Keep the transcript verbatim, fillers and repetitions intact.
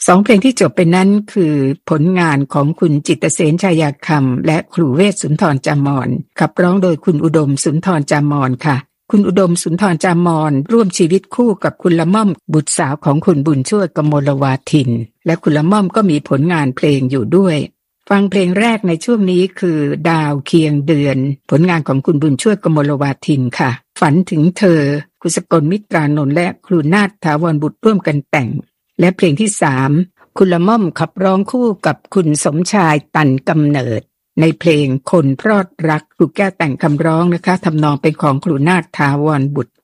สองเพลงที่จบไปนั้นคือผลงานของคุณจิตรเสนชายาคำและครูเวชสุนทรจามอนขับร้องโดยคุณอุดมสุนทรจามอนค่ะคุณอุดมสุนทรจามอนร่วมชีวิตคู่กับคุณละม่อมบุตรสาวของคุณบุญช่วยกมลวาทินและคุณละม่อมก็มีผลงานเพลงอยู่ด้วยฟังเพลงแรกในช่วงนี้คือดาวเคียงเดือนผลงานของคุณบุญช่วยกมลวาทินค่ะฝันถึงเธอคุณสกลมิตรานนท์และครูนาถถาวรบุตรร่วมกันแต่งและเพลงที่สามคุณละม่อมขับร้องคู่กับคุณสมชายตันกำเนิดในเพลงคนพรอดรักครูแก้วแต่งคำร้องนะคะทำนองเป็นของครูนาถถาวรบุตร